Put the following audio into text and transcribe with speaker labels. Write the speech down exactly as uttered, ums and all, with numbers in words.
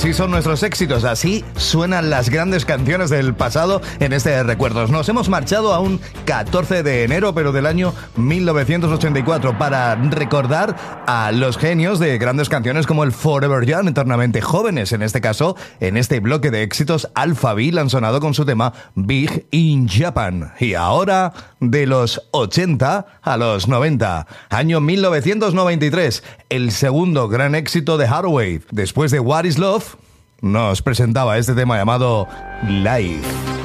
Speaker 1: Así son nuestros éxitos, así suenan las grandes canciones del pasado en este Recuerdos. Nos hemos marchado a un catorce de enero, pero del año mil novecientos ochenta y cuatro, para recordar a los genios de grandes canciones como el Forever Young, eternamente jóvenes. En este caso, en este bloque de éxitos, Alphaville han sonado con su tema Big in Japan. Y ahora, de los ochenta a los noventa, año mil novecientos noventa y tres, el segundo gran éxito de Hathaway. Después de What is Love, nos presentaba este tema llamado Life.